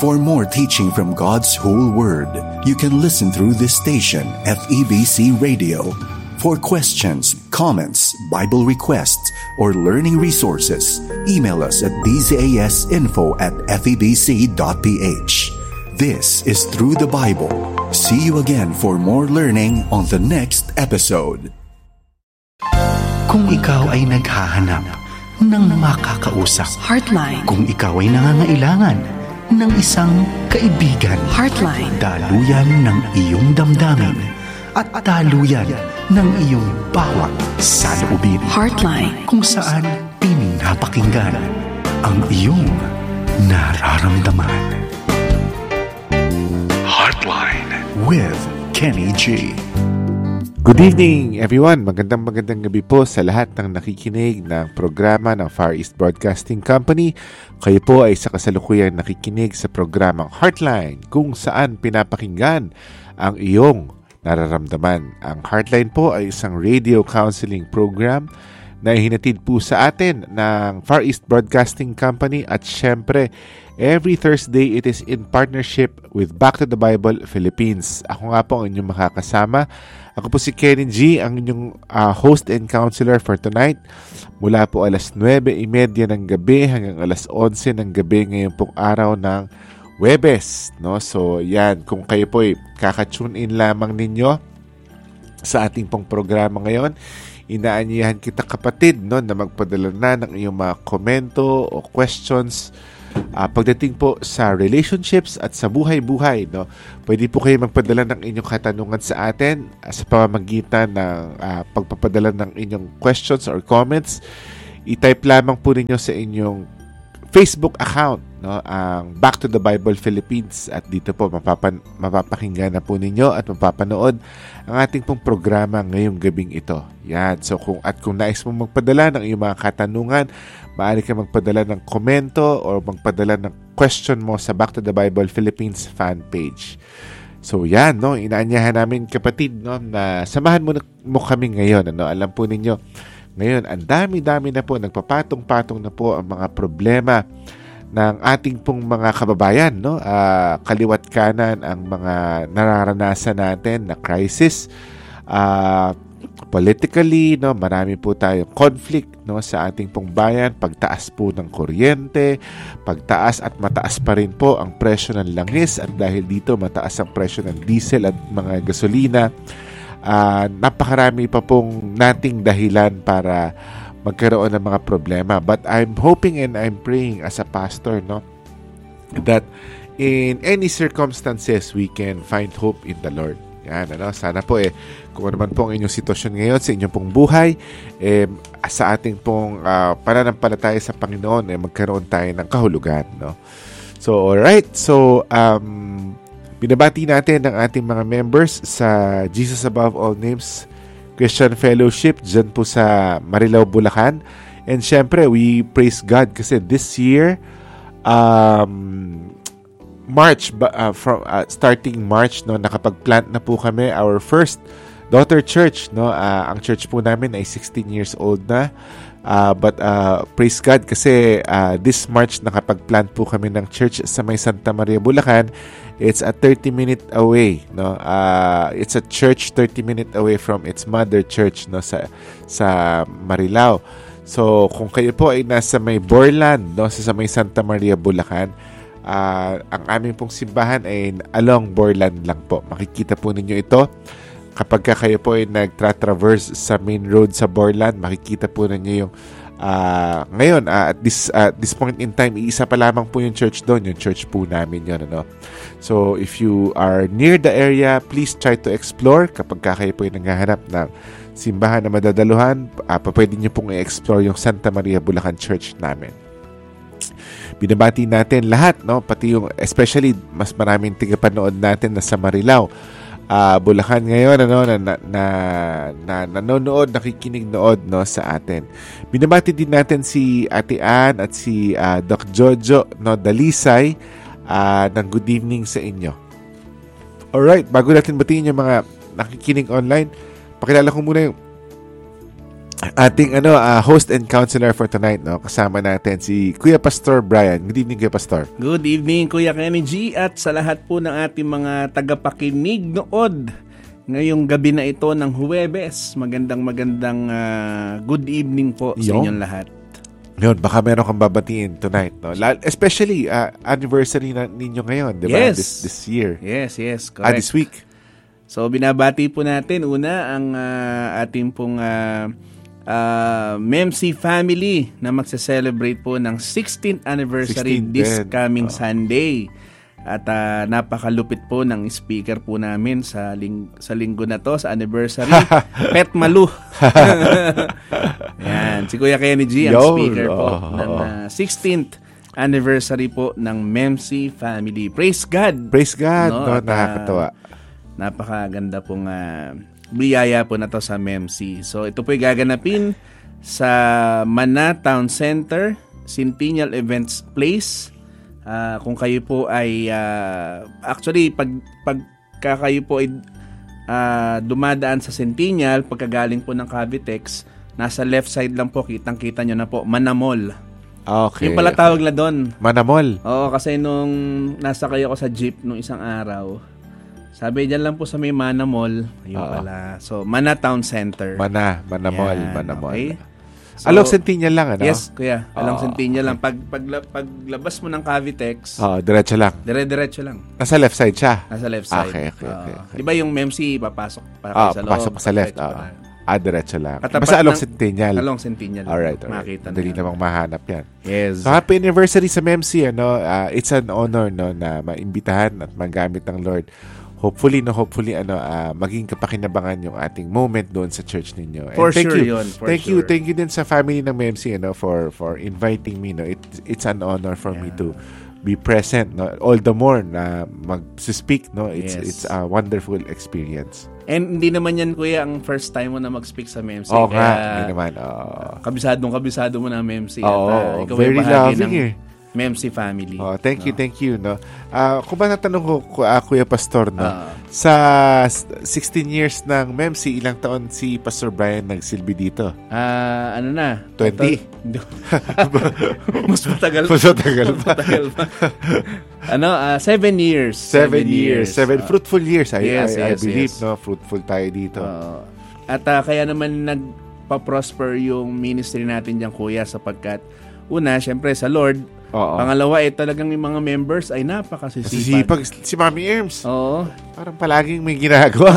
For more teaching from God's whole Word, you can listen through this station, FEBC Radio. For questions, comments, Bible requests, or learning resources, email us at bzasinfo@febc.ph. This is Through the Bible. See you again for more learning on the next episode. Kung ikaw ay naghahanap ng makakausap, Heartline. Kung ikaw ay nangangailangan ng isang kaibigan, Heartline. daluyan ng iyong damdamin at daluyan ng iyong bawat saloobin, Heartline. kung saan pinapakinggan ang iyong nararamdaman. Heartline with Kenny G. Good evening, everyone. Magandang gabi po sa lahat ng nakikinig ng programa ng Far East Broadcasting Company. Kayo po ay sa kasalukuyang nakikinig sa programang Heartline, kung saan pinapakinggan ang iyong nararamdaman. Ang Heartline po ay isang radio counseling program na hinatid po sa atin ng Far East Broadcasting Company, at syempre, every Thursday it is in partnership with Back to the Bible Philippines. Ako nga po ang inyong makakasama. Ako po si Kenny G, ang inyong host and counselor for tonight. Mula po alas 9:30 ng gabi hanggang alas 11 ng gabi ngayon pong araw ng Huwebes. No? So yan, kung kayo po ay kaka-tune in lamang ninyo sa ating pong programa ngayon, inaanyayahan kita, kapatid, no, na magpadala na ng iyong mga komento o questions pagdating po sa relationships at sa buhay-buhay, no. Pwede po kayo magpadala ng inyong katanungan sa atin sa pamamagitan ng pagpapadala ng inyong questions or comments. I-type lamang po ninyo sa inyong Facebook account, no, ang Back to the Bible Philippines, at dito po mapapakinggan na po ninyo at mapapanood ang ating pong programa ngayong gabing ito. Yan. So kung nais mo magpadala ng iyong mga katanungan, maaari ka magpadala ng komento o magpadala ng question mo sa Back to the Bible Philippines fan page. So yan, no, inaanyahan namin, kapatid, no, na samahan mo kami ngayon, ano. Alam po ninyo, ngayon ang dami-dami na po, nagpapatong-patong na po ang mga problema ng ating pong mga kababayan, no. Kaliwat kanan ang mga nararanasan natin na crisis. Politically, no, marami po tayong conflict, no, sa ating pong bayan. Pagtaas po ng kuryente, pagtaas at mataas pa rin po ang presyo ng langis, at dahil dito mataas ang presyo ng diesel at mga gasolina. Napakarami pa pong nating dahilan para magkaroon ng mga problema. But I'm hoping and I'm praying as a pastor, no, that in any circumstances we can find hope in the Lord. Yan, ano, sana po kung ano man po ang inyong sitwasyon ngayon sa inyong pong buhay, sa ating pong pananampalataya sa Panginoon, magkaroon tayo ng kahulugan, no. So alright, so binabati natin ang ating mga members sa Jesus Above All Names Christian Fellowship dyan po sa Marilao, Bulacan. And syempre, we praise God kasi this year, starting March, no, nakapag-plant na po kami our first daughter church, no. Ang church po namin ay 16 years old na. But praise God kasi this March nakapag-plant po kami ng church sa may Santa Maria, Bulacan. It's a 30-minute away, no. It's a church 30-minute away from its mother church, no, sa Marilao. So kung kayo po ay nasa may Borland, no, sa may Santa Maria, Bulacan, ang aming pong simbahan ay along Borland lang po. Makikita po ninyo ito. Kapag kayo po ay nagtra-traverse sa main road sa Borland, makikita po ninyo yung ngayon, at this point in time, iisa pa lamang po yung church doon. Yung church po namin yun, ano? So, if you are near the area, please try to explore. Kapag kayo po ay nanghahanap ng simbahan na madadaluhan, pwede nyo pong i-explore yung Santa Maria, Bulacan Church namin. Binabati natin lahat, no, pati yung especially mas maraming tigapanood natin na sa Marilao, Bulacan ngayon, ano, na nanonood, nakikinig-nood, no, sa atin. Binabati din natin si Ate Ann at si Doc Jojo, no, Dalisay, ng good evening sa inyo. Alright, bago natin batiin yung mga nakikinig online, pakilala ko muna yung ating host and counselor for tonight, no? Kasama natin si Kuya Pastor Brian. Good evening, Kuya Pastor. Good evening, Kuya Kenny G, at sa lahat po ng ating mga tagapakinig nood ngayong gabi na ito ng Huwebes. Magandang good evening po sa inyong lahat. Ngayon, baka meron kang babatiin tonight, no? Especially anniversary na ninyo ngayon, di ba? Yes. This year. Yes, correct. This week. So, binabati po natin una ang ating pong MEMC family na magse-celebrate po ng 16th anniversary this coming Sunday. At napakalupit po ng speaker po namin sa linggo na to, sa anniversary. Pet Malu. Yan, si Kuya Kenny G ang speaker po ng 16th anniversary po ng MEMC family. Praise God! Praise God! No, nakakatawa. Napakaganda pong biyaya po na to sa MEMC. So ito po ay gaganapin sa Mana Town Center, Centennial Events Place. Kung kayo po ay actually pagka kayo po ay dumadaan sa Centennial, pagkagaling po ng Cavitex, nasa left side lang po, kitang-kita nyo na po, Manamol. Okay. Yung pala tawag na doon. Manamol. Oo, kasi nung nasa kayo ko sa jeep nung isang araw, sabi dyan lang po sa may Manamol, yun pala. So, Mana Town Center. Manamol. Okay. So, along Centennial lang, ano? Yes, kuya. Along Centennial lang. Paglabas mo ng Cavitex, diretso lang. Diretso lang. Nasa left side siya? Nasa left side. Okay. Di ba yung MEMC, papasok pa sa loob? Papasok pa sa left. Diretso lang. Katapat basta along Centennial. Along Centennial. Alright. Makita Dali namang mahanap yan. Yes. So, happy anniversary sa MEMC, ano? It's an honor, no, na maimbitahan at magamit ng Lord. Hopefully, maging kapakinabangan yung ating moment doon sa church ninyo. And for sure yun. Thank you din sa family ng MEMC, for inviting me. No, it's an honor for me to be present. No, all the more na mag-speak. No, it's a wonderful experience. And hindi naman yan, kuya, ang first time mo na mag-speak sa MEMC. Oo nga, hindi naman. Kabisado mo na MEMC. Oo, ikaw very loving MEMC family. Thank you. No? Kung ba natanong ko, Kuya Pastor, no? Sa 16 years ng MEMC, ilang taon si Pastor Brian nagsilbi dito? 20? Mas matagal pa. 7 years. 7 years. 7 fruitful years. I believe, yes. No? Fruitful tayo dito. At kaya naman nagpa-prosper yung ministry natin diyan, kuya, sapagkat una, syempre sa Lord. Pangalawa, talagang yung mga members ay napakasisipag. Si Mami Erms. Oo. Parang palaging may ginagawa.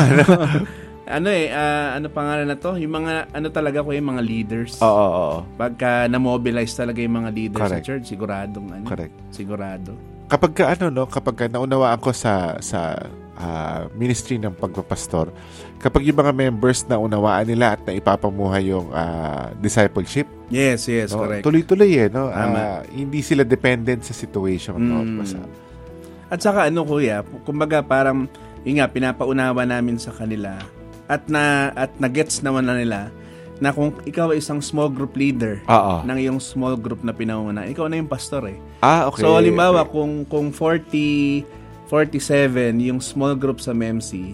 Ano pangalan na to? Yung mga, talaga ko yung mga leaders. Oo. Pagka na-mobilize talaga yung mga leaders Correct. sa church, siguradong Correct. Sigurado. Kapag naunawaan ko sa ministry ng pagpapastor, kapag yung mga members na unawaan nila at naipapamuhay yung discipleship, yes, no? correct. Tuloy-tuloy no? Hindi sila dependent sa situation. No? At saka kuya, kumbaga parang pinapaunawa namin sa kanila at na-gets naman na nila na kung ikaw ay isang small group leader ng iyong small group na pinauna, ikaw na yung pastor eh. Okay. So halimbawa kung 47 yung small group sa MEMC,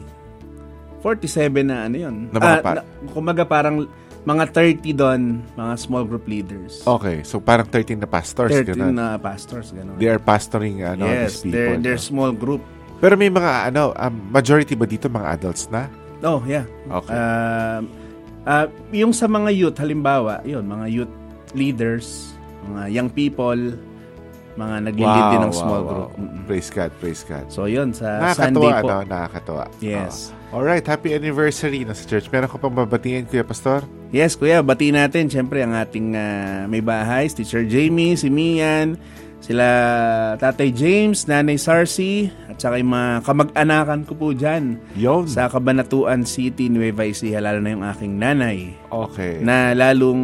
47 na yun. Kumbaga parang mga 30 doon, mga small group leaders. Okay, so parang 13 na pastors. 13 ganun. na pastors, gano'n. They are pastoring these people. They're small group. Pero may mga majority ba dito mga adults na? Oh, yeah. Okay. Yung sa mga youth, halimbawa, mga youth leaders, mga young people, mga nag-lead din ng small group. Praise God. So yun, sa Sunday po. Nakakatawa. Yes. Alright, happy anniversary sa church. Meron ko pang babatiin, Kuya Pastor? Yes, Kuya, batiin natin siyempre ang ating may bahay, si Teacher Jamie, si Mian, sila Tatay James, Nanay Sarcy, at saka yung mga kamag-anakan ko po dyan. Yun. Sa Cabanatuan City, Nueva Ecija, lalo na yung aking nanay. Okay. Na lalong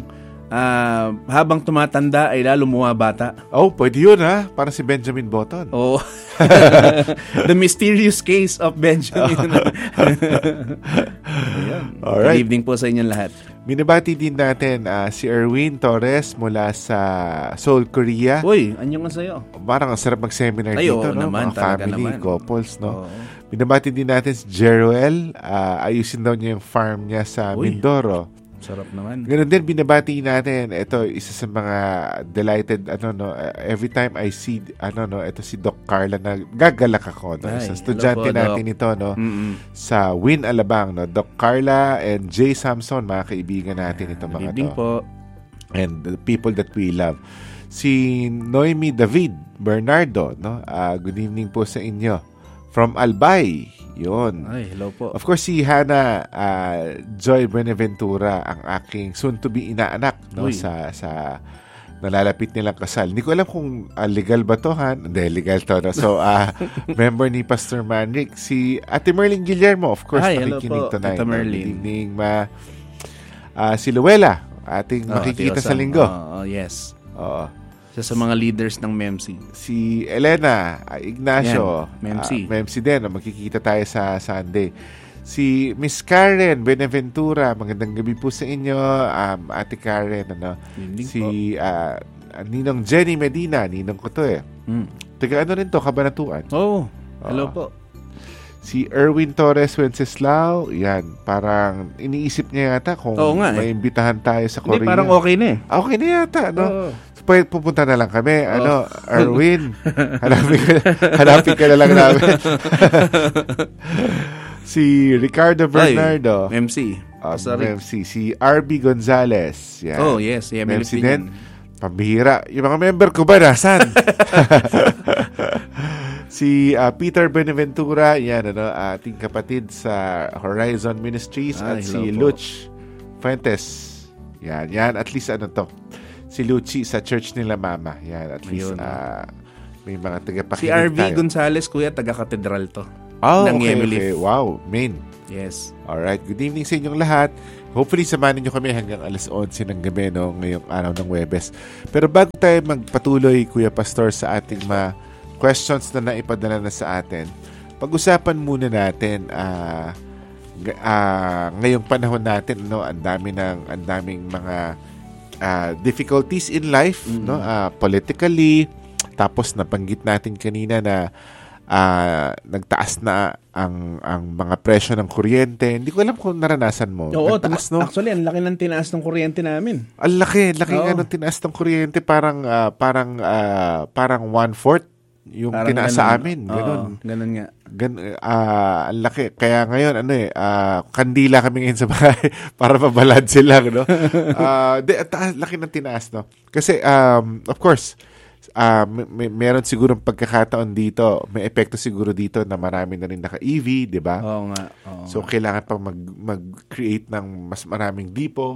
habang tumatanda ay lalo bumabata. Pwede yun Parang si Benjamin Button. The mysterious case of Benjamin. Alright. Good evening po sa inyong lahat. Binabati din natin si Erwin Torres mula sa Seoul, Korea. Uy, anyo nga sa'yo. Parang ang sarap mag-seminar dito, no? Naman, mga family, naman. couples, no? Binabati din natin si Jeruel. Ayusin daw niya yung farm niya sa Mindoro. Sarap naman. Ganun din, binabati natin. Ito, isa sa mga delighted, every time I see, ito si Doc Carla na gagalak ako. No? Sa estudyante natin ito, no? Sa Win Alabang, no? Doc Carla and Jay Samson, mga kaibigan natin ito, mga to. Po. And the people that we love. Si Noemi David Bernardo, no? Good evening po sa inyo. From Albay. Yun. Ay, hello po. Of course, si Hannah Joy Buenaventura, ang aking soon-to-be inaanak, no? Sa nalalapit nilang kasal. Hindi ko alam kung legal ba to, ha? Hindi, legal to. No? So, member ni Pastor Manric, si Ate Merlin Guillermo, of course, nakikinig tonight. Ate Merlin. Good evening, si Luella, ating makikita sa linggo. Yes. Oo. Isa sa mga leaders ng MEMC. Si Elena Ignacio, MEMC din, makikita tayo sa Sunday. Si Miss Karen Benaventura, magandang gabi po sa inyo, Ate Karen. Si Ninong Jenny Medina, ninong ko to eh. Taga rin to, Kabanatuan. Hello po. Si Erwin Torres Wenceslao, yan, parang iniisip niya yata kung may imbitahan tayo sa Korea. Hindi, parang okay na eh. Okay na yata, no? Pupunta na lang kami. Erwin, hanapin ka na lang namin. Si Ricardo Bernardo. MC. MC. Si RB Gonzalez. Yan. Yes. Yeah, MC din. Pambihira. Yung mga member ko ba, nasan? Si Peter Benaventura, yan, ating kapatid sa Horizon Ministries. At si Luch Fuentes. Yan. At least si Luchi sa church nila mama. Yan, at least may mga tagapakinig si RV tayo. Gonzales, kuya, taga-katedral to. Okay. Wow, main. Yes. Alright, good evening sa inyong lahat. Hopefully, samanin nyo kami hanggang alas 11 ng gabi, no, ngayong araw ng Huwebes. Pero bago tayo magpatuloy, Kuya Pastor, sa ating mga questions na naipadala na sa atin, pag-usapan muna natin ngayong panahon natin, no, ang daming mga difficulties in life, no, politically, tapos nabanggit natin kanina na nagtaas na ang mga presyo ng kuryente. Hindi ko alam kung naranasan mo. Nagtaas, no? Actually, ang laki ng tinaas ng kuryente namin. Ang laki nga ng tinaas ng kuryente, parang 1/4 yung parang tinaas sa amin. Ganun nga. Ang laki. Kaya ngayon, kandila kami ngayon sa bahay para mabalansin lang, no? Laki ng tinaas, no? Kasi, of course, meron sigurong pagkakataon dito, may epekto siguro dito na marami na rin naka-EV, di ba? Oo nga. So, kailangan pang mag-create ng mas maraming dipo.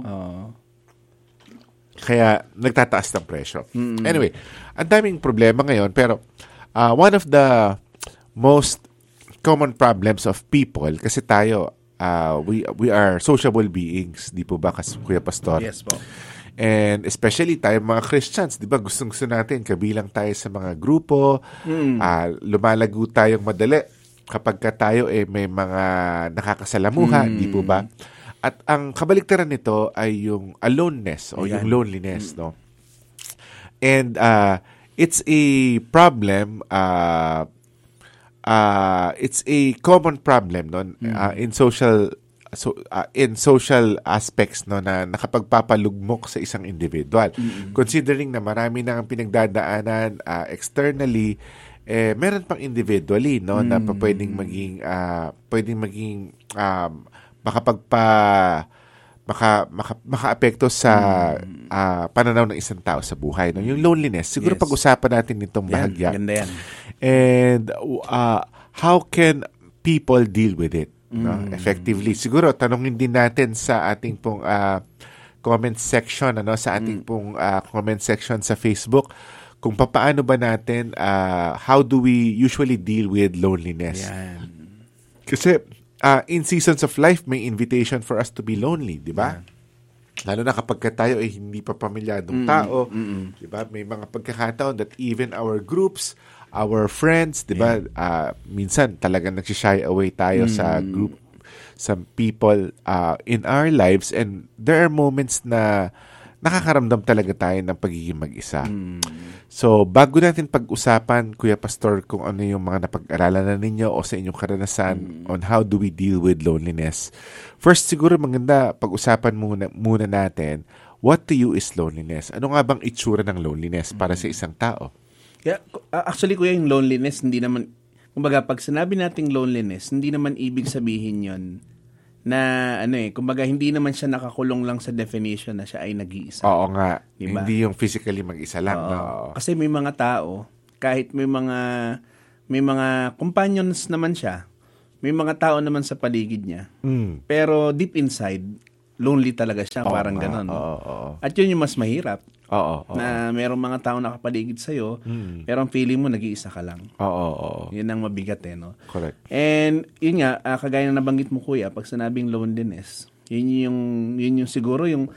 Kaya, nagtataas ng presyo. Anyway, ang daming problema ngayon, pero one of the most common problems of people, kasi tayo, we are sociable beings, di po ba, Kuya Pastor? Yes po. And especially tayo mga Christians, di ba, gustong-gusto natin, kabilang tayo sa mga grupo, lumalago tayong madali kapag tayo may mga nakakasalamuha, di po ba? At ang kabaliktaran nito ay yung aloneness o yung loneliness, no? And it's a problem, it's a common problem, no? In social aspects, no, na nakapagpapalugmok sa isang individual. Considering na marami na ang pinagdadaanan externally, meron pang individually, no, na pwedeng maging makaapekto sa pananaw ng isang tao sa buhay, no? Yung loneliness. Siguro pag-usapan natin itong bahagya. Ganda yan. And how can people deal with it, no? Effectively? Siguro tanungin din natin sa ating pong comment section, sa ating pong comment section sa Facebook, kung paano ba natin, how do we usually deal with loneliness? Yan. Kasi in seasons of life, may invitation for us to be lonely, di ba? Lalo na kapag tayo ay hindi pa pamilyadong tao, di ba? May mga pagkakataon that even our groups, our friends, di ba? Minsan talagang nagsishy away tayo sa group, some people in our lives, and there are moments na nakakaramdam talaga tayo ng pagiging mag-isa. So, bago natin pag-usapan, Kuya Pastor, kung ano yung mga napag-aralan na ninyo o sa inyong karanasan on how do we deal with loneliness, first, siguro maganda pag-usapan muna natin, what to you is loneliness? Ano nga bang itsura ng loneliness para sa isang tao? Yeah, actually, Kuya, yung loneliness, hindi naman, kumbaga, pag sinabi nating loneliness, hindi naman ibig sabihin yon na kumbaga hindi naman siya nakakulong lang sa definition na siya ay nag-iisa. Oo nga. Diba? Hindi yung physically mag-isa lang. No? Kasi may mga tao, kahit may mga companions naman siya, may mga tao naman sa paligid niya. Pero deep inside, lonely talaga siya, parang ganon. At yun yung mas mahirap. Na merong mga tao nakapaligid sa'yo, pero ang feeling mo, nag-iisa ka lang. Yun ang mabigat no? Correct. And yun nga, kagaya na nabanggit mo, Kuya, pag sinabing loneliness, yun yung siguro yung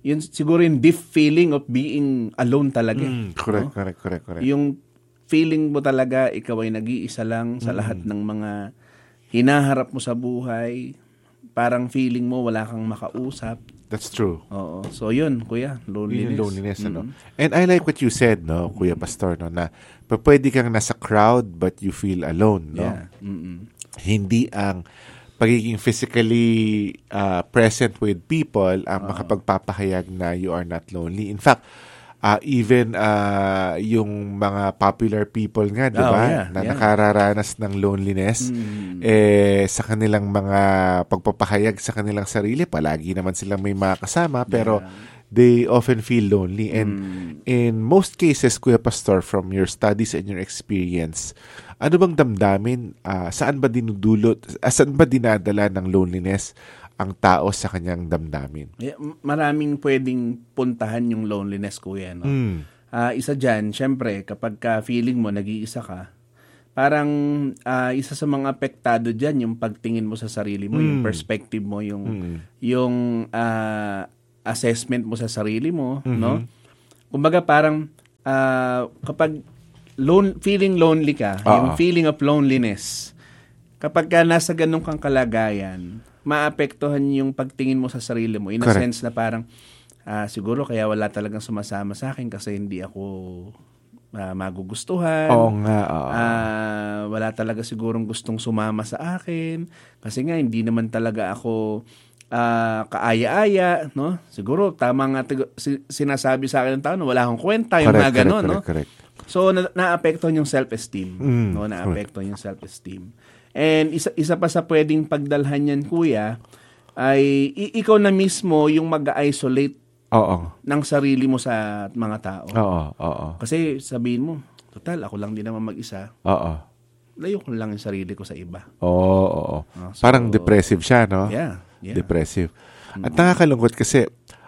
deep feeling of being alone talaga. Correct. Yung feeling mo talaga, ikaw ay nag-iisa lang sa lahat ng mga hinaharap mo sa buhay. Parang feeling mo wala kang makausap. That's true. Oo. So yun, Kuya, loneliness. Yung loneliness, And I like what you said, no, Kuya Pastor, no, na pwede kang nasa crowd but you feel alone, no? Yeah. Hindi ang pagiging physically present with people ang makapagpapahayag na you are not lonely. In fact, even yung mga popular people nga, di ba, na nakararanas ng loneliness, sa kanilang mga pagpapahayag sa kanilang sarili, palagi naman silang may mga kasama, pero they often feel lonely. And in most cases, Kuya Pastor, from your studies and your experience, ano bang damdamin, saan ba dinadala ng loneliness ang tao sa kanyang damdamin? Maraming pwedeng puntahan yung loneliness, Kuya. No? Isa dyan, syempre, kapag feeling mo, nag-iisa ka, parang isa sa mga apektado dyan, yung pagtingin mo sa sarili mo, yung perspective mo, yung assessment mo sa sarili mo. No? Kumbaga parang kapag feeling lonely ka, yung feeling of loneliness, kapag nasa ganun kang kalagayan, maapektuhan yung pagtingin mo sa sarili mo in a sense na parang siguro kaya wala talagang sumasama sa akin kasi hindi ako magugustuhan. Oo nga. Wala talaga sigurong gustong sumama sa akin kasi nga hindi naman talaga ako kaaya-aya, no? Siguro tama nga sinasabi sa akin ng tao na wala akong kwenta, yung mga ganon, no? Correct. So naapektuhan yung self-esteem, no? Naapektuhan yung self-esteem. And isa pa sa pwedeng pagdalhan yan, Kuya, ay ikaw na mismo yung mag-isolate ng sarili mo sa mga tao. Kasi sabihin mo, total, ako lang din naman mag-isa. Layo ko lang yung sarili ko sa iba. So, parang depressive siya, no? Yeah. Depressive. At nakakalungkot kasi,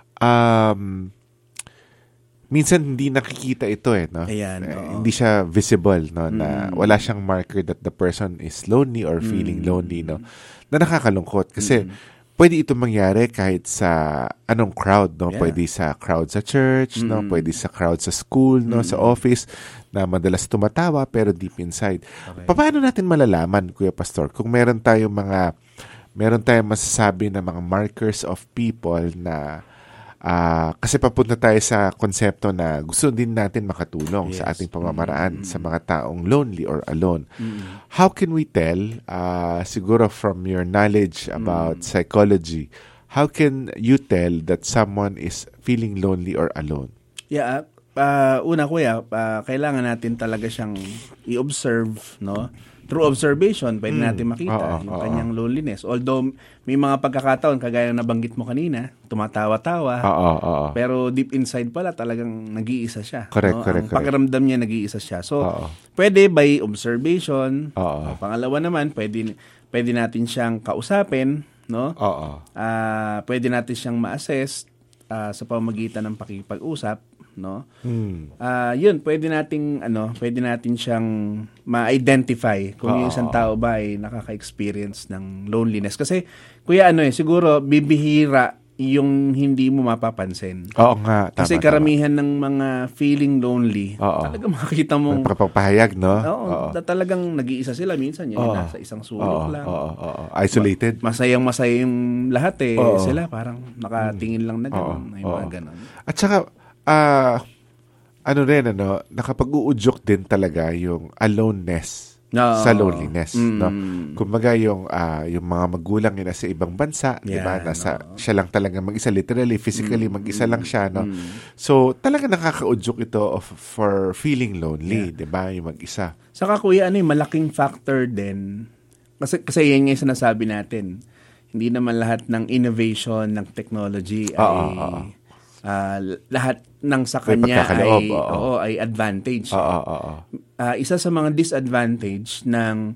minsan hindi nakikita ito no? Ayan, hindi siya visible, no? Na wala siyang marker that the person is lonely or feeling lonely, no? Na nakakalungkot kasi pwede ito mangyari kahit sa anong crowd, no? Pwede sa crowd sa church, no? Pwede sa crowd sa school, no? Sa office na madalas tumatawa pero deep inside. Paano natin malalaman, Kuya Pastor, kung meron tayong masasabi na mga markers of people na kasi papunta tayo sa konsepto na gusto din natin makatulong sa ating pamamaraan sa mga taong lonely or alone. How can we tell, siguro from your knowledge about psychology, how can you tell that someone is feeling lonely or alone? Yeah, una, Kuya, kailangan natin talaga siyang i-observe, no? Through observation, pwede natin makita yung kanyang loneliness. Although, may mga pagkakataon, kagaya na nabanggit mo kanina, tumatawa-tawa. Pero deep inside pala, talagang nag-iisa siya. Ang pakiramdam niya, nag-iisa siya. So, pwede by observation. Pangalawa naman, pwede natin siyang kausapin, no? Pwede natin siyang ma-assess sa pamamagitan ng pakikipag-usap, no? Yun, pwede natin siyang ma-identify kung yung isang tao ba ay nakaka-experience ng loneliness. Kasi, Kuya, siguro bibihira yung hindi mo mapapansin. Oo nga, tama. Kasi karamihan ng mga feeling lonely, talagang makikita mong magpapahayag, no? Oo. Talagang nag-iisa sila minsan, yung nasa isang sulok lang. Isolated. Masayang-masaya yung lahat eh. Sila parang nakatingin lang na gano'n. May mga gano'n. At saka, nakapag-uudyok din talaga yung aloneness sa loneliness, no? Kumbaga yung mga magulang niya nasa ibang bansa, di ba? Siya lang talaga mag-isa, literally, physically mag-isa lang siya, no? So, talaga nakakaudyok ito for feeling lonely, di ba? Yung mag-isa. Saka kuya, malaking factor din. Kasi yan yung sinasabi natin. Hindi naman lahat ng innovation, ng technology ay lahat ng sa kanya ay advantage. Isa sa mga disadvantage ng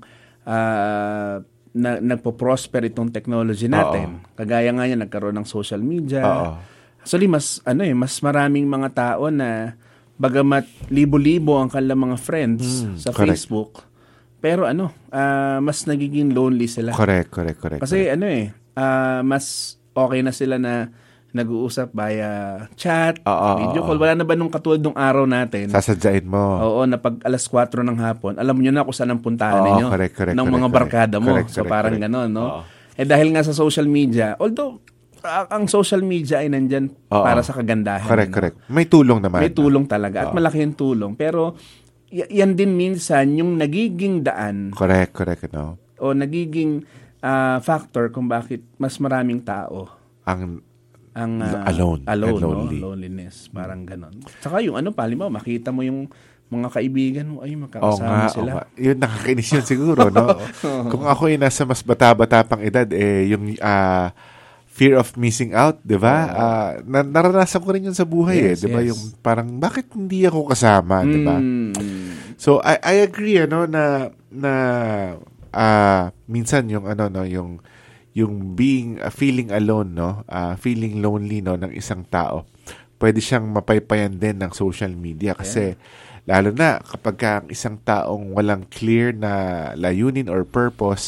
nagpo-prosper itong technology natin. Kagaya nga niya, nagkaroon ng social media. Actually, mas maraming mga tao na bagamat libo-libo ang kanilang mga friends sa Facebook, pero mas nagiging lonely sila. Correct. Kasi mas okay na sila na nag-uusap via chat, video call. Wala na ba nung katulad nung araw natin? Sasadyain mo. Oo, na pag alas 4 ng hapon, alam nyo na kung saan ang puntahan ninyo. Ng mga barkada mo. So parang gano'n, no? Dahil nga sa social media, although ang social media ay nandyan para sa kagandahan. Correct. May tulong naman. May tulong talaga. At malaki yung tulong. Pero yan din minsan yung nagiging daan. Correct. No? O nagiging factor kung bakit mas maraming tao ang alone lonely. No? Loneliness, parang ganon. Saka yung halimbawa, makita mo yung mga kaibigan mo, ay magkakasama sila. Yun, nakakainis yun siguro, no? Kung ako ay nasa mas bata-bata pang edad, yung fear of missing out, di ba? Naranasan ko rin yun sa buhay, di ba? Yung parang, bakit hindi ako kasama, di ba? So, I agree, na minsan yung yung feeling alone, no? Feeling lonely, no, ng isang tao. Pwede siyang mapaypayan din ng social media kasi lalo na kapag ang isang taong walang clear na layunin or purpose,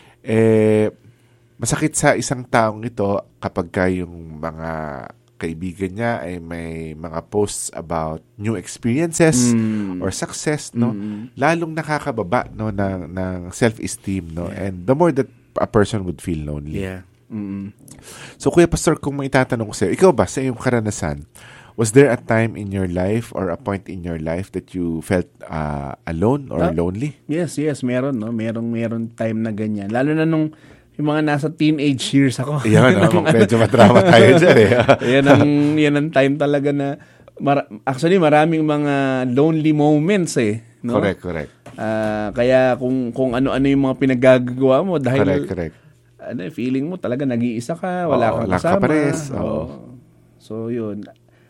masakit sa isang taong ito kapag yung mga kaibigan niya ay may mga posts about new experiences or success, no? Lalong nakakababa, no, ng self-esteem, no? And the more that a person would feel lonely. Yeah. So, Kuya Pastor, kung may itatanong ko sa'yo, ikaw ba, sa iyong karanasan, was there a time in your life or a point in your life that you felt alone or lonely? Yes, meron, no? Meron time na ganyan. Lalo na nung yung mga nasa teenage years ako. Yan, medyo madrama tayo dyan eh. yan ang time talaga na, actually, maraming mga lonely moments eh. No? Correct. Kaya kung ano-ano yung mga pinagagawa mo dahil correct. Feeling mo talaga nag-iisa ka, wala kang kasama. So yun.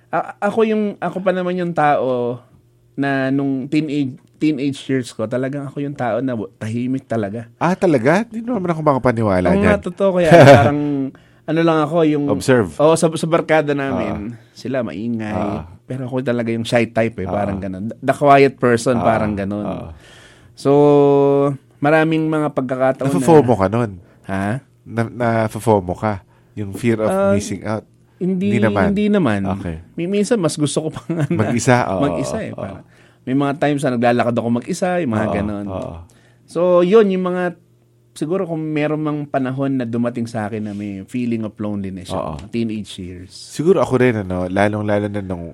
Ako pa naman yung tao na nung teenage years ko, talagang ako yung tao na tahimik talaga. Talaga? Hindi naman ako makapaniwala dyan. Oo nga, totoo. Kaya parang lang ako yung observe. Sa barkada namin, sila maingay. Pero ako talaga yung shy type parang ganun. The quiet person, parang ganun. So, maraming mga pagkakataon na-FOMO ka nun? Ha? Na-FOMO ka? Yung fear of missing out? Hindi naman. Okay. Minsan, mas gusto ko pang mag-isa? Mag-isa parang. May mga times na naglalakad ako mag-isa, yung mga ganun. So, yun, yung mga siguro kung meron mang panahon na dumating sa akin na may feeling of loneliness, teenage years. Siguro ako rin, lalong-lalo na nung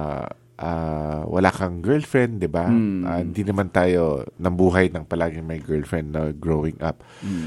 wala kang girlfriend, di ba? Hindi naman tayo nambuhay ng palaging may girlfriend na growing up.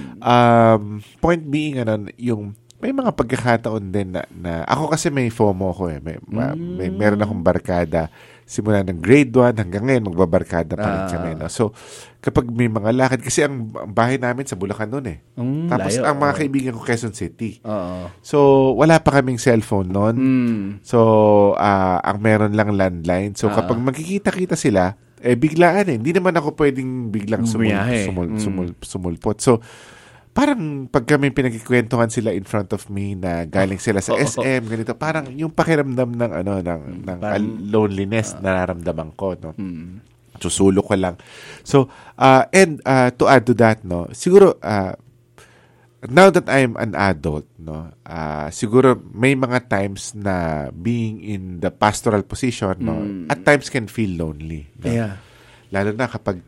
Point being, yung may mga pagkakataon din na ako kasi may FOMO ko eh. Meron akong barkada simula ng grade 1 hanggang ngayon magbabarkada pa rin kami. No? So, kapag may mga lakad, kasi ang bahay namin sa Bulacan noon eh. Tapos ang mga kaibigan ko Quezon City. So, wala pa kaming cellphone noon. So, ang meron lang landline. So, kapag magkikita-kita sila, biglaan eh. Hindi naman ako pwedeng biglang sumulpot. So, parang pag kami pinagkikwentuhan sila in front of me na galing sila sa SM, ganito, parang yung pakiramdam ng loneliness nararamdaman ko, no? Susulo ko lang. So, and to add to that, no, siguro, now that I'm an adult, no, siguro may mga times na being in the pastoral position, no, at times can feel lonely. No? Yeah. Lalo na kapag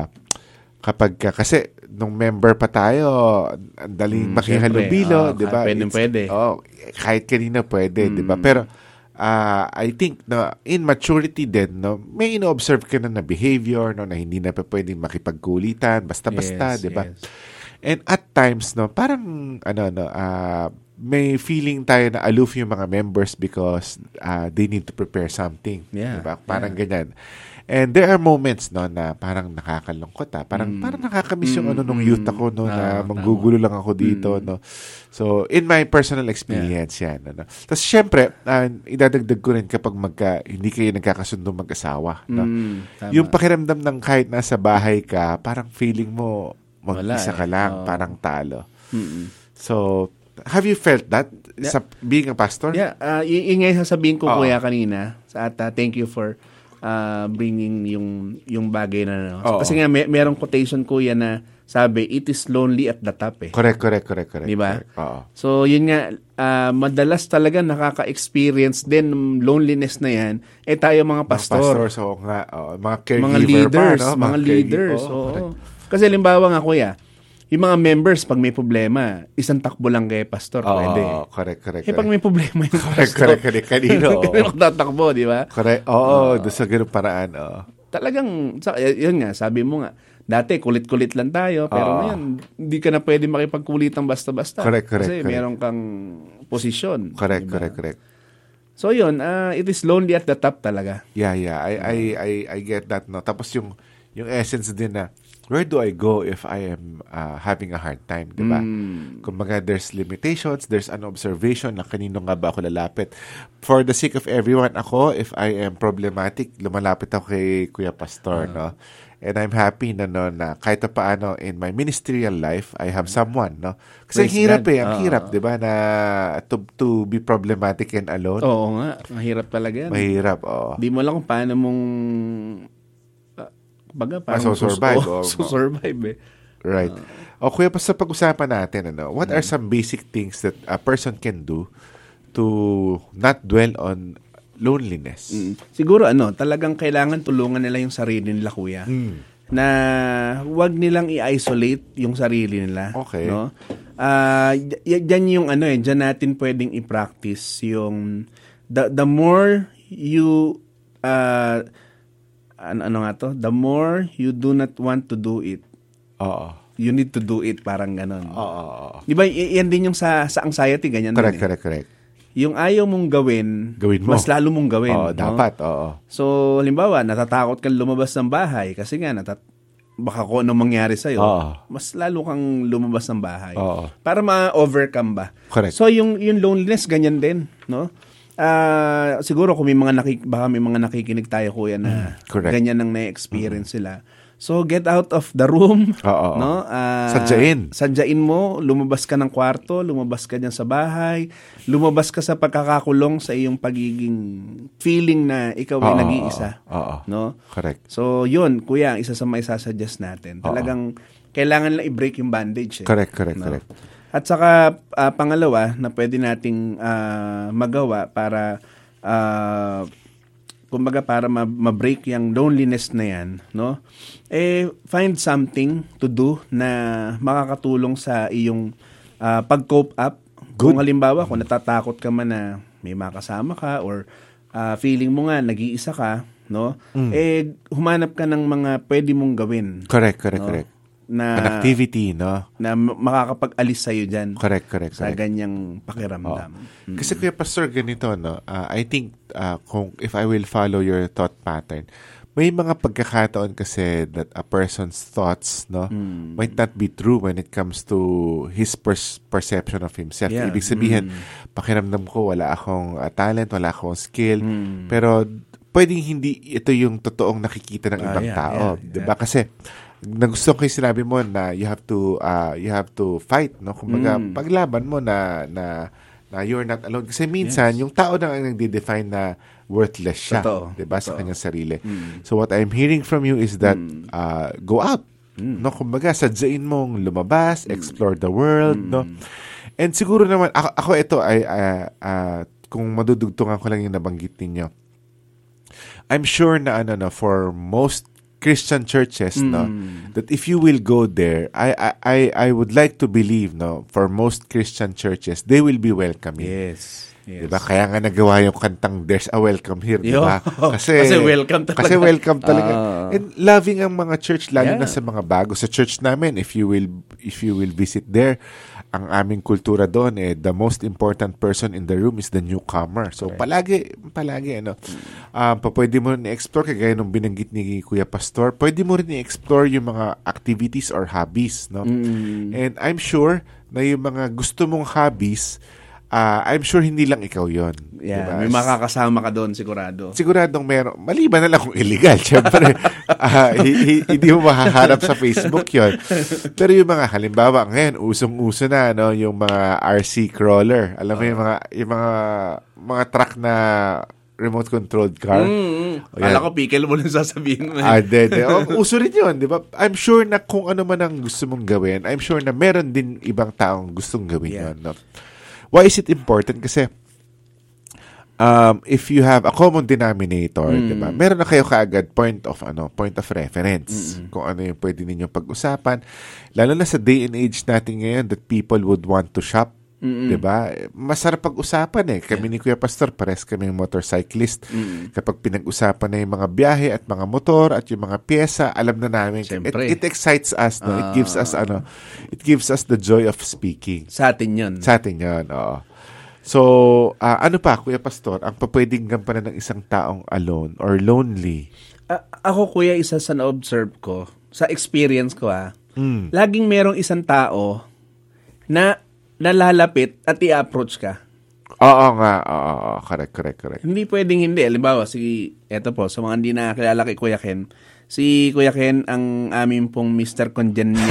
kasi nung member pa tayo, ang daling makihalubilo, di ba? Pwede. Kahit kanina pwede, di ba? Pero I think na in maturity din, no, may ino-observe ka na behavior, no, na hindi na pa pwedeng makipagkulitan, basta-basta, di ba? Yes. And at times, no, parang may feeling tayo na aloof yung mga members because they need to prepare something, Yeah. diba? Parang ganyan. And there are moments, no, na parang nakakalungkot, parang nakakamiss yung nung youth ako, no, na manggugulo lang ako dito, no. So, in my personal experience, yan, no. Tapos, syempre, idadagdag ko rin kapag hindi kayo nagkakasundo mag-asawa, no. Yung pakiramdam ng kahit nasa bahay ka, parang feeling mo mag-isa ka lang, parang talo. So, have you felt that sa being a pastor? Yeah, yun nga yung sasabihin ko, kuya, kanina. At thank you for bringing yung bagay na kasi nga merong quotation kuya na sabi, it is lonely at the top eh. Correct. Diba? Oo. So yun nga, madalas talaga nakaka-experience din ng loneliness na yan tayo mga pastor. So nga, mga caregiver mga leaders, pa, no? mga leaders. Kasi halimbawa nga kuya, yung mga members, pag may problema, isang takbo lang kay pastor, pwede. Correct. Pag may problema yung pastor, Correct. Kanino. kanino tatakbo, di ba? Correct. doon sa ganung paraan. Talagang, yun nga, sabi mo nga, dati kulit-kulit lang tayo, pero ngayon, hindi ka na pwede makipagkulitan basta-basta. Correct. Kasi meron kang posisyon. Correct. So yun, it is lonely at the top talaga. Yeah. I get that, no. Tapos yung essence din na, where do I go if I am having a hard time, di ba? Kumbaga, there's limitations, there's an observation na kanino nga ba ako lalapit. For the sake of everyone, ako, if I am problematic, lumalapit ako kay Kuya Pastor, no? And I'm happy na kahit paano in my ministerial life, I have someone, no? Kasi ang hirap, di ba, na to be problematic and alone. Oo nga, mahirap talaga yan. Mahirap, Di mo lang kung paano mong survive eh. Right. Kuya, basta pag-usapan natin, what are some basic things that a person can do to not dwell on loneliness? Siguro talagang kailangan tulungan nila yung sarili nila, kuya. Na huwag nilang i-isolate yung sarili nila. Okay. No? Diyan yung diyan natin pwedeng i-practice yung the more you the more you do not want to do it, you need to do it, parang ganon. Di ba, yan din yung sa anxiety, ganyan din. Correct. Yung ayaw mong gawin mo. Mas lalo mong gawin. Dapat, So, halimbawa, natatakot kang lumabas ng bahay kasi nga, baka kung anong mangyari sa'yo, mas lalo kang lumabas ng bahay. Para ma-overcome ba. Correct. So, yung loneliness, ganyan din, no? Siguro kung may mga nakikinig tayo, kuya, na ganyan ang na-experience sila. So, get out of the room. No? Sadyain mo, lumabas ka ng kwarto, lumabas ka dyan sa bahay, lumabas ka sa pagkakakulong sa iyong pagiging feeling na ikaw ay nag-iisa. No? Correct. So, yun, kuya, isa sa may sasuggest natin. Talagang kailangan lang i-break yung bandage. Correct. At saka, pangalawa, na pwede nating magawa para, kumbaga, para ma-break yung loneliness na yan, no? Find something to do na makakatulong sa iyong pag-cope up. Good. Kung halimbawa, kung natatakot ka man na may makasama ka or feeling mo nga, nag-iisa ka, no? Humanap ka ng mga pwede mong gawin. Correct. Na an activity, no? Na makakapag-alis sa'yo dyan. Correct. Sa ganyang pakiramdam. Kasi Kuya Pastor, ganito, no? I think, if I will follow your thought pattern, may mga pagkakataon kasi that a person's thoughts, no, might not be true when it comes to his perception of himself. Yeah. Ibig sabihin, pakiramdam ko, wala akong talent, wala akong skill, pero pwedeng hindi ito yung totoong nakikita ng ibang tao. Diba? Kasi, nagusto ko yung sinabi mo na you have to fight, no? Kumbaga, paglaban mo na you're not alone. Kasi minsan, yung tao na ang nagde-define na worthless siya. Diba? Sa kanyang sarili. So what I'm hearing from you is that go out. No, kumbaga sadyain mong lumabas, explore the world, no. And siguro naman ako ito ay kung madudugtungan ko lang yung nabanggit ninyo. I'm sure na for most Christian churches, no, that if you will go there, I would like to believe, no, for most Christian churches, they will be welcoming. Yes. Diba? Kaya nga nagawa yung kantang There's a Welcome Here, diba? Kasi welcome talaga. Kasi welcome talaga. And loving ang mga church, lalo na sa mga bago. Sa church namin, if you will visit there, ang aming kultura doon, the most important person in the room is the newcomer. So, palagi, pwede mo rin i-explore, kagaya nung binanggit ni Kuya Pastor, pwede mo rin i-explore yung mga activities or hobbies, no? And I'm sure na yung mga gusto mong hobbies, I'm sure hindi lang ikaw yon. Yeah, diba? May makakasama ka doon, sigurado. Siguradong meron. Maliban na lang kung illegal. Siyempre, hindi mo mahaharap sa Facebook yon. Pero yung mga, halimbawa, ngayon, usong-uso na, no, yung mga RC crawler. Alam mo yung mga truck na remote-controlled car. Kala ko pickle mo lang sasabihin mo. Uso rin yun, di ba? I'm sure na kung ano man ang gusto mong gawin, I'm sure na meron din ibang taong gustong gawin yun, no? Why is it important? Kasi if you have a common denominator, diba? Meron na kayo kaagad point of reference. Kung ano yung pwede ninyong pag-usapan. Lalo na sa day and age natin ngayon that people would want to shop. Diba? Masarap pag-usapan Kami ni Kuya Pastor, pares kami motorcyclist. Kapag pinag-usapan na yung mga biyahe at mga motor at yung mga pyesa, alam na namin. It excites us, no? It gives us the joy of speaking. Sa atin yun, oo. So, ano pa, Kuya Pastor, ang papwedeng gampanan ng isang taong alone or lonely? Ako, Kuya, isa sa na-observe ko, sa experience ko, laging merong isang tao na nalalapit at i-approach ka. Oo nga. Oo. Correct. Hindi pwedeng hindi. Halimbawa, eto po, sa mga hindi nakakilala kay Kuya Ken, si Kuya Ken ang aming pong Mr. Congenial.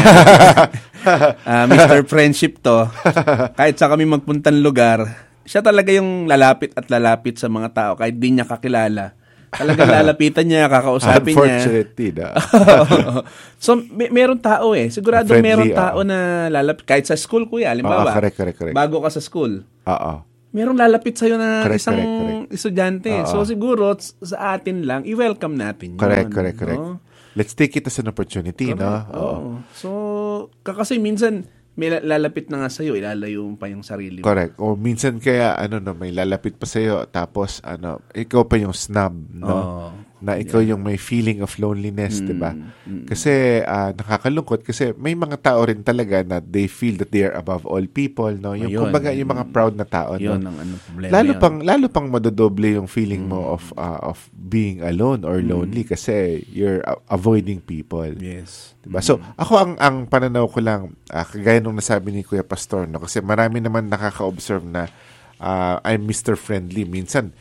Mr. Friendship to. Kahit sa kami magpuntang lugar, siya talaga yung lalapit sa mga tao kahit di niya kakilala. Talagang lalapitan niya, kakausapin niya. Unfortunately, So, meron tao Sigurado meron tao na lalapit. Kahit sa school, Kuya, halimbawa. Correct. Bago ka sa school. Merong lalapit sa'yo na correct. estudyante. So, siguro, sa atin lang, i-welcome natin yun. Correct. No? Let's take it as an opportunity, no? So, kasi minsan, may lalapit na nga sa'yo, ilalayo pa yung sarili mo. Correct. O minsan kaya, may lalapit pa sa'yo, tapos, ikaw pa yung snob, no? Na ikaw yung may feeling of loneliness, diba? Kasi, nakakalungkot kasi may mga tao rin talaga na they feel that they are above all people, no? Yung, kumbaga, yung mga proud na tao, yun, no? ang problema Lalo pang madodoble yung feeling mo of being alone or lonely kasi you're avoiding people. Yes. Diba? So, ako ang pananaw ko lang, kagaya nung nasabi ni Kuya Pastor, no? Kasi marami naman nakaka-observe na I'm Mr. Friendly. Minsan,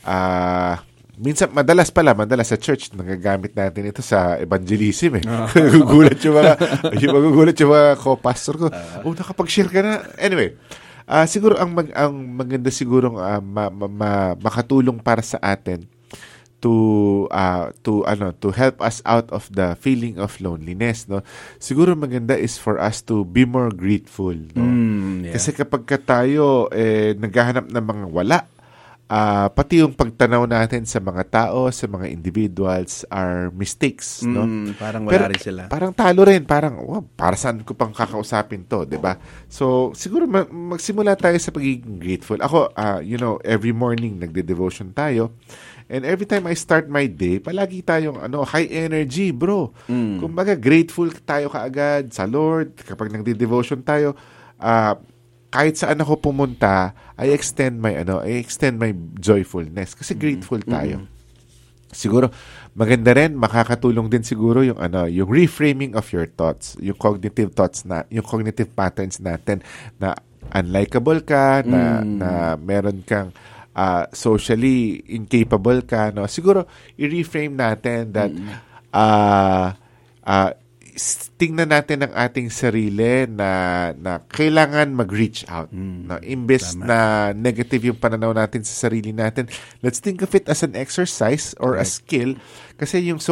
madalas sa church, nagagamit natin ito sa evangelism Magugulat yung mga co-pastor ko. Nakapag-share ka na. Anyway, siguro ang maganda siguro makatulong para sa atin to help us out of the feeling of loneliness, no? Siguro maganda is for us to be more grateful, no? Kasi kapag tayo naghahanap ng mga wala, pati yung pagtanaw natin sa mga tao, sa mga individuals are mistakes, no? Parang wala rin sila. Parang talo rin, para saan ko pang kakausapin to, 'di ba? So, siguro magsimula tayo sa pagiging grateful. Ako, every morning nagde-devotion tayo. And every time I start my day, palagi tayong high energy, bro. Kumbaga, grateful tayo kaagad sa Lord. Kapag nagde-devotion tayo, kahit saan ako pumunta, I extend my joyfulness kasi grateful tayo. Siguro maganda rin, makakatulong din siguro yung reframing of your thoughts, yung cognitive patterns natin na unlikable ka, na meron kang socially incapable ka, no? Siguro i-reframe natin that tingnan natin ang ating sarili na kailangan mag-reach out. No? Imbes na negative yung pananaw natin sa sarili natin, let's think of it as an exercise or a skill. Kasi yung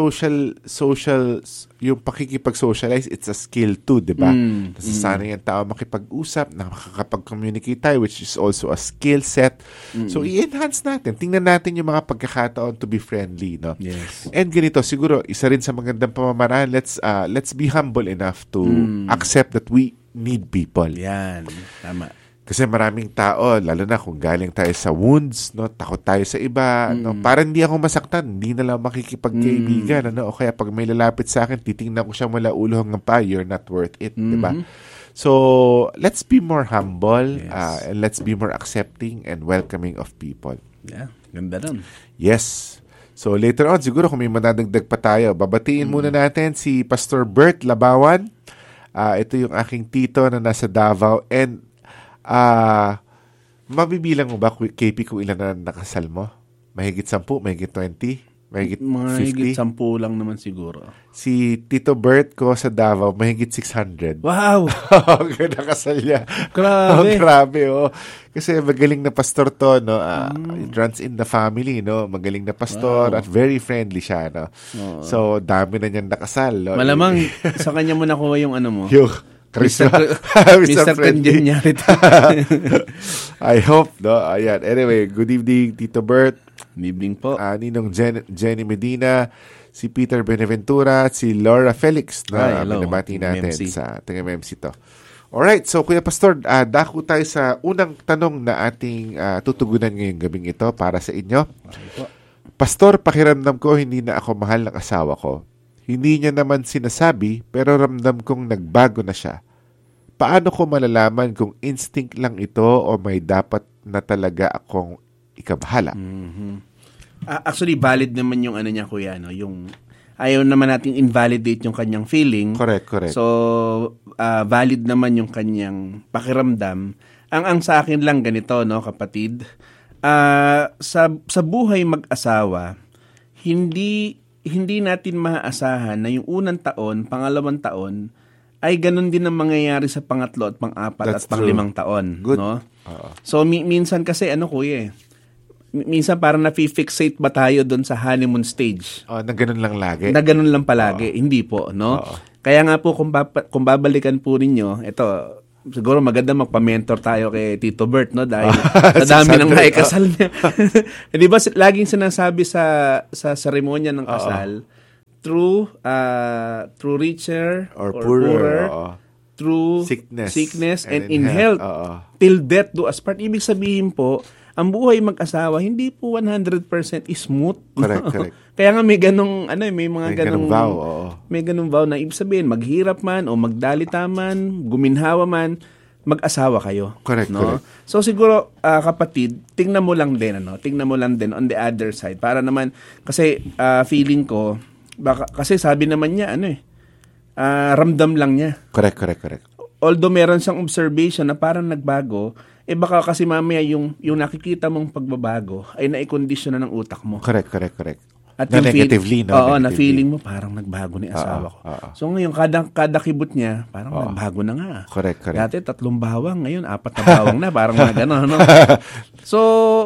yung pakikipag-socialize, it's a skill too, di ba? Nasasanay yung tao makipag-usap, nakakapag-communicate tayo, which is also a skill set. So, i-enhance natin. Tingnan natin yung mga pagkakataon to be friendly, no? Yes. And ganito, siguro, isa rin sa magandang pamamaraan, let's be humble enough to accept that we need people. Yan. Tama. Kasi maraming tao, lalo na kung galing tayo sa wounds, no, takot tayo sa iba, no, para hindi ako masaktan, hindi na lang makikipagkaibigan, ano, o kaya pag may lalapit sa akin, titingnan ko siya mula ulo hanggang paa, you're not worth it, di ba? So, let's be more humble, and let's be more accepting and welcoming of people. Yeah, ganda nun. Yes. So, later on, siguro kung may madadagdag pa tayo, babatiin muna natin si Pastor Bert Labawan. Ito yung aking tito na nasa Davao, and mabibilang mo ba, KP, kung ilan na nakasal mo? Mahigit 10, mahigit 20, mahigit 50? Mahigit 10 lang naman siguro. Si Tito Bert ko sa Davao, mahigit 600. Wow! Nakasal niya. Grabe. Grabe, oh. Kasi magaling na pastor to, no? It runs in the family, no? Magaling na pastor at very friendly siya, no? So, dami na niyang nakasal, no? Malamang sa kanya mo nakuha yung ano mo. Yung Mr. Congeniality. I hope, no? Ayan. Anyway, good evening, Tito Bert. Good evening po. Ninong Jenny Medina, si Peter Benaventura, si Laura Felix na binabati natin MMC. sa taga-MMC to. Alright, so Kuya Pastor, dako tayo sa unang tanong na ating tutugunan ngayong gabing ito para sa inyo. Pastor, pakiramdam ko hindi na ako mahal ng asawa ko. Hindi niya naman sinasabi, pero ramdam kong nagbago na siya. Paano ko malalaman kung instinct lang ito o may dapat na talaga akong ikabahala? Actually, valid naman yung ano niya, kuya, no? Yung ayaw naman nating invalidate yung kanyang feeling. Correct. So, valid naman yung kanyang pakiramdam. Ang sa akin lang ganito, no, kapatid. Sa buhay mag-asawa, hindi natin maaasahan na yung unang taon, pangalawang taon, ay ganun din ang mangyayari sa pangatlo at pang-apat at pang-5 taon. Good. No? So, minsan kasi, kuya, minsan parang na-fixate ba tayo doon sa honeymoon stage? Na ganun lang lagi? Na ganun lang palagi. Hindi po, no? Kaya nga po, kung babalikan po ninyo, ito, siguro maganda magpa-mentor tayo kay Tito Bert, no? Dahil sa dami ng naikasal niya. Di ba, laging sinasabi sa seremonya ng kasal, through richer or poorer, through sickness and in health, till death do us part. Ibig sabihin po, ang buhay mag-asawa, hindi po 100% smooth. Correct. Kaya nga may ganong, may mga ganong vow. May ganong vow na ibig sabihin, maghirap man o magdalita man, guminhawa man, mag-asawa kayo. Correct. So siguro, kapatid, tingnan mo lang din on the other side. Para naman, kasi feeling ko, kasi sabi naman niya, ramdam lang niya. Correct. Although meron siyang observation na parang nagbago, baka kasi mamaya yung nakikita mong pagbabago ay naikondisyon na ng utak mo. Correct. At na negatively, no? Oo, na feeling mo parang nagbago ni asawa ko. So ngayon, kada kibot niya, parang nagbago na nga. Correct. Dati 3 bawang, ngayon 4 na bawang na, parang mga gano'n. No? So,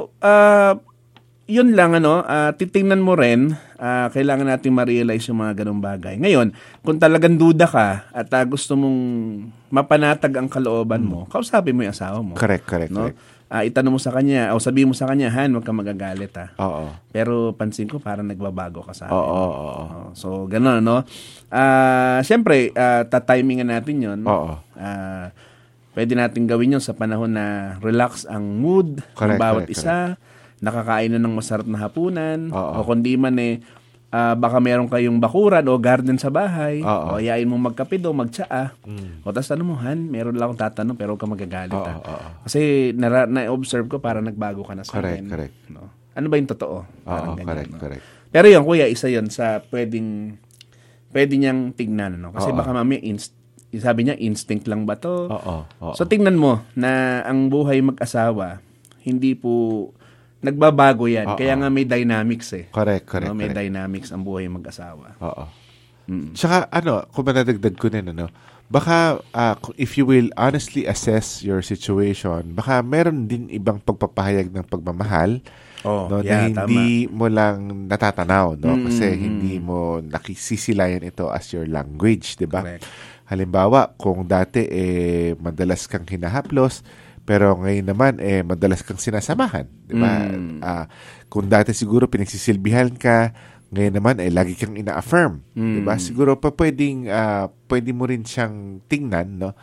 yun lang, titingnan mo rin, kailangan natin ma-realize yung mga ganong bagay. Ngayon, kung talagang duda ka at gusto mong mapanatag ang kalooban mo, kausapin mo yung asawa mo. Correct. Itanong mo sa kanya, o sabihin mo sa kanya, Han, huwag ka magagalit, ha. Oo. Pero pansin ko, parang nagbabago ka sa akin. Oo. So, gano'n, no? Siyempre, tatimingan natin yun. Oo. Pwede natin gawin yun sa panahon na relax ang mood ng bawat isa. Nakakain na ng masarap na hapunan. O kundi man baka meron kayong bakuran o garden sa bahay. O ayain mo magkape do, magtsaa. O tas mo, Han, meron lang akong tatanong pero huwag ka magagalit. Kasi na-observe ko parang nagbago ka na sa akin. Correct. No? Ano ba yung totoo? Correct. Pero yun, kuya, isa yun sa pwede niyang tignan. Kasi baka mamaya sabi niya, instinct lang ba to? So tingnan mo na ang buhay mag-asawa, hindi po nagbabago yan. Kaya nga may dynamics Correct. May dynamics ang buhay mag-asawa. Tsaka, kung manadagdag ko din, baka, if you will honestly assess your situation, baka meron din ibang pagpapahayag ng pagmamahal no, na hindi mo lang natatanaw, no? Kasi hindi mo nakisisilayan ito as your language, di ba? Halimbawa, kung dati madalas kang hinahaplos, pero ngayon naman madalas kang sinasamahan, di ba? Kung dati siguro pinagsisilbihan ka, ngayon naman lagi kang ina-affirm, di ba? Siguro pa pwede mo rin siyang tingnan, no?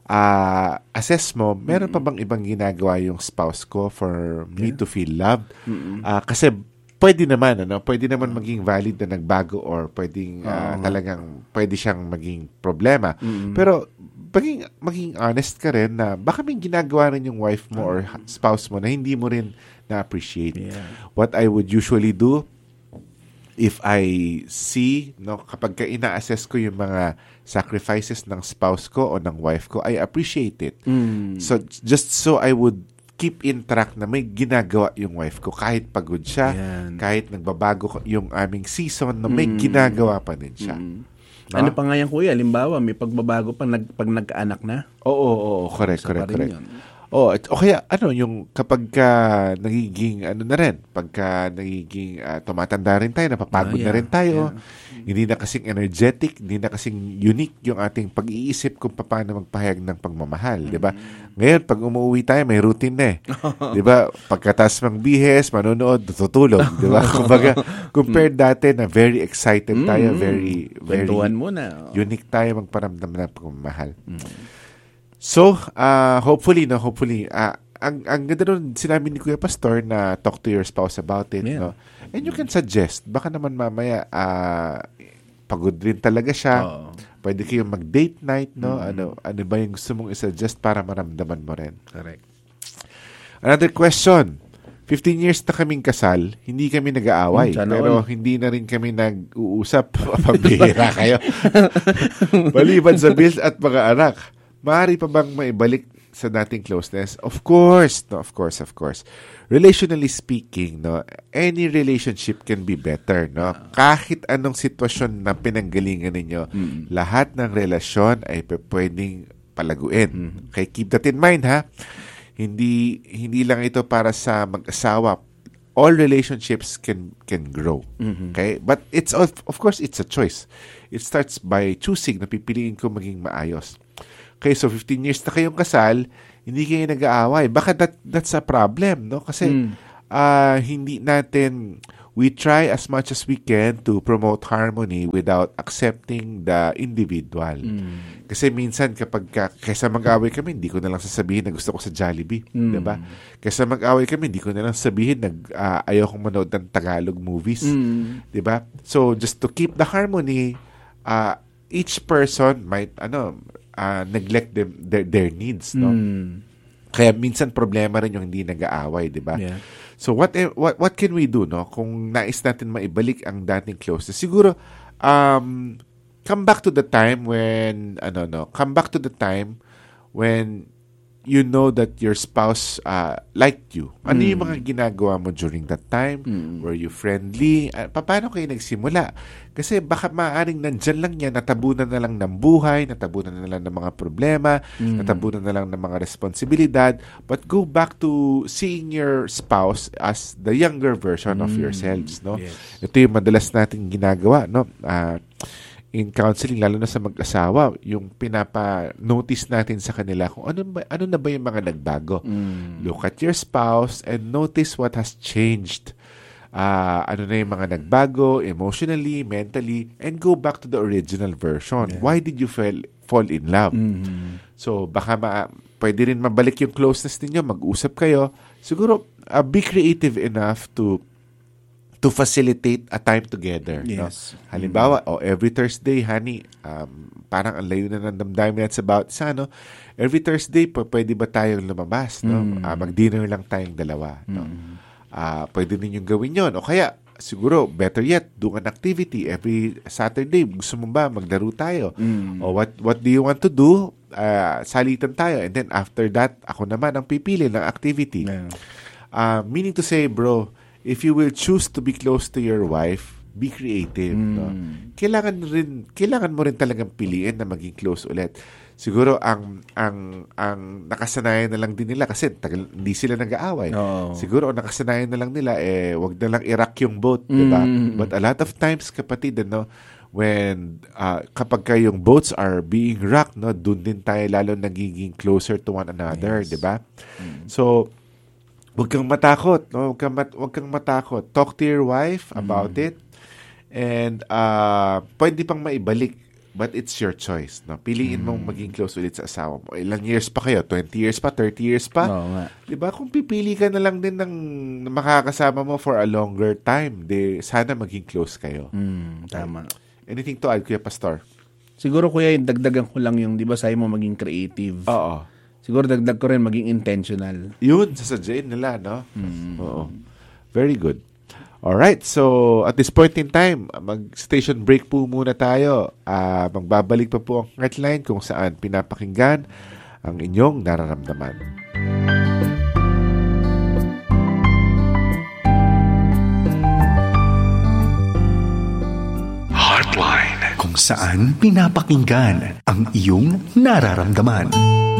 Assess mo, meron pa bang ibang ginagawa yung spouse ko for me to feel loved? Kasi pwede naman maging valid na nagbago, or pwedeng talagang pwede siyang maging problema. Pero maging honest ka rin na baka may ginagawa rin yung wife mo or spouse mo na hindi mo rin na-appreciate. What I would usually do, if I see, no, kapag ina-assess ko yung mga sacrifices ng spouse ko o ng wife ko, I appreciate it. So, just so I would keep in track na may ginagawa yung wife ko. Kahit pagod siya, kahit nagbabago yung aming season, no, may ginagawa pa din siya. No? Ano pa nga yan, kuya? Halimbawa, may pagbabago pag nagkaanak na? Oo, correct. O kaya yung kapag nagiging pagka nagiging tumatanda rin tayo, napapagod na rin tayo, hindi na kasing energetic, hindi na kasing unique yung ating pag-iisip kung paano magpahayag ng pagmamahal, di ba? Ngayon, pag umuwi tayo, may routine na di ba? Pagkatas ng bihes, manonood, tutulog, di ba? Kumbaga, compared dati na very excited tayo, very unique tayo magparamdam ng pagmamahal. So, hopefully, ang ganda nun, sinabi ni Kuya Pastor na talk to your spouse about it, no? And you can suggest, baka naman mamaya, pagod rin talaga siya. Pwede kayong mag-date night, no? Ano ba yung gusto mong isuggest para maramdaman mo rin? Correct. Another question. 15 years na kaming kasal, hindi kami nag-aaway, pero hindi na rin kami nag-uusap. Pabihira kayo. Maliban sa bills at mga anak. Maaari pa bang maibalik sa dating closeness? Of course. Relationally speaking, no, any relationship can be better, no? Kahit anong sitwasyon na pinanggalingan ninyo, lahat ng relasyon ay pwedeng palaguin. Okay, keep that in mind, ha? Hindi lang ito para sa mag-asawa. All relationships can grow. Okay? But it's of course it's a choice. It starts by choosing na pipiliin ko maging maayos. Okay, so 15 years na kayong kasal, hindi kayo nag-aaway. Baka that's a problem, no? Kasi hindi natin, we try as much as we can to promote harmony without accepting the individual. Kasi minsan kapag kaysa mag-away kami, hindi ko na lang sasabihin na gusto ko sa Jollibee, 'di ba? Kaysa mag-away kami, hindi ko na lang sabihin na ayaw kong manood ng Tagalog movies, 'di ba? So just to keep the harmony, each person might neglect their needs, no? Kaya minsan problema rin yung hindi nag-aaway, 'di ba? Yeah. So what can we do, no? Kung nais natin maibalik ang dating closeness, siguro come back to the time when you know that your spouse liked you. Ano yung mga ginagawa mo during that time? Were you friendly? Paano kayo nagsimula? Kasi baka maaaring nandyan lang yan, natabunan na lang ng buhay, natabunan na lang ng mga problema, natabunan na lang ng mga responsibilidad, but go back to seeing your spouse as the younger version of yourselves, no? Yes. Ito yung madalas nating ginagawa, no? In counseling, lalo na sa mag-asawa, yung pinapa-notice natin sa kanila kung ano na ba yung mga nagbago. Look at your spouse and notice what has changed. Ano na yung mga nagbago emotionally, mentally, and go back to the original version. Yeah. Why did you fall in love? So, baka pwede rin mabalik yung closeness ninyo, mag-usap kayo. Siguro, be creative enough to facilitate a time together. Yes. No? Halimbawa, every Thursday, honey, parang ang layo na ng damdamin at about no? Every Thursday, pwede ba tayong lumabas? No? Mag-dinner lang tayong dalawa. No? Pwede ninyong gawin yon. O kaya, siguro, better yet, do an activity. Every Saturday, gusto mo ba maglaro tayo? O what do you want to do? Salitan tayo. And then after that, ako naman ang pipili ng activity. Yeah. Meaning to say, bro, if you will choose to be close to your wife, be creative. No? Kailangan mo rin talagang piliin na maging close ulit. Siguro ang nakasanayan na lang din nila kasi hindi sila nag-aaway. Siguro ang nakasanayan na lang nila wag na lang i-rock yung boat, di ba? But a lot of times, kapatid, when kapag yung boats are being rocked, doon din tayo lalo nagiging closer to one another, di ba? So huwag kang matakot, no? Huwag kang matakot. Talk to your wife about it, and pwede pang maibalik. But it's your choice. No? Piliin mong maging close ulit sa asawa mo. Ilang years pa kayo? 20 years pa? 30 years pa? Diba? Kung pipili ka na lang din ng makakasama mo for a longer time, sana maging close kayo. Tama. Anything to add, Kuya Pastor? Siguro, Kuya, yung dagdagan ko lang yung, di ba, sabi mo maging creative. Oo. Siguro dagdag ko rin maging intentional. Yun, sasadyain nila, no? Oo. Very good. Alright, so at this point in time, mag-station break po muna tayo. Magbabalik pa po ang Heartline kung saan pinapakinggan ang inyong nararamdaman. Heartline, kung saan pinapakinggan ang iyong nararamdaman.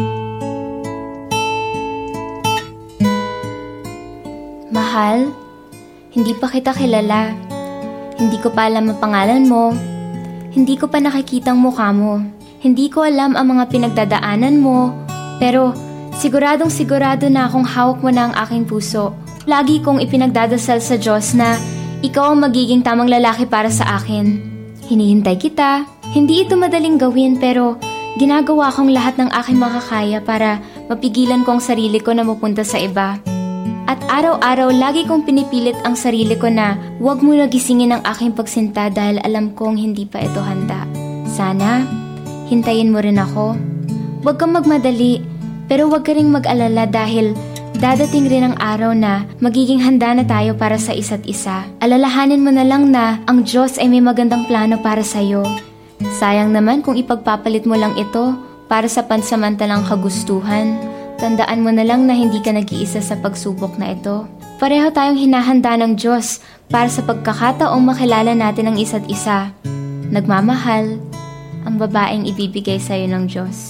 Mahal, hindi pa kita kilala. Hindi ko pa alam ang pangalan mo. Hindi ko pa nakikita ang mukha mo. Hindi ko alam ang mga pinagdadaanan mo. Pero siguradong sigurado na akong hawak mo na ang aking puso. Lagi kong ipinagdadasal sa Diyos na ikaw ang magiging tamang lalaki para sa akin. Hinihintay kita. Hindi ito madaling gawin pero ginagawa kong lahat ng aking makakaya para mapigilan ko ang sarili ko na mapunta sa iba. At araw-araw lagi kong pinipilit ang sarili ko na huwag mo nagisingin ang aking pagsinta dahil alam kong hindi pa ito handa. Sana, hintayin mo rin ako. Huwag kang magmadali, pero huwag ka ring mag-alala dahil dadating rin ang araw na magiging handa na tayo para sa isa't isa. Alalahanin mo na lang na ang Diyos ay may magandang plano para sa'yo. Sayang naman kung ipagpapalit mo lang ito para sa pansamantalang kagustuhan. Tandaan mo na lang na hindi ka nag-iisa sa pagsubok na ito. Pareho tayong hinahanda ng Diyos para sa pagkakataong makilala natin ang isa't isa. Nagmamahal, ang babaeng ibibigay sa'yo ng Diyos.